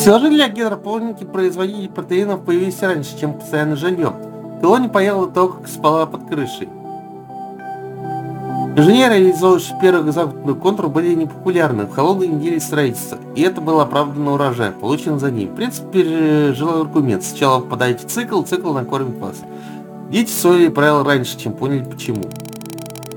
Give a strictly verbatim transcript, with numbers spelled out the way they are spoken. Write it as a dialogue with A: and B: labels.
A: Все же для гидропоники производителей протеинов появились раньше, чем постоянное жилье. Колония поела то, как спала под крышей. Инженеры, реализовавшие первый западный контур, были непопулярны в холодной неделе строительства, и это был оправданный урожай, получен за ним. В принципе, жилой аргумент. Сначала попадаете в цикл, цикл накормит вас. Дети усвоили правила раньше, чем поняли почему.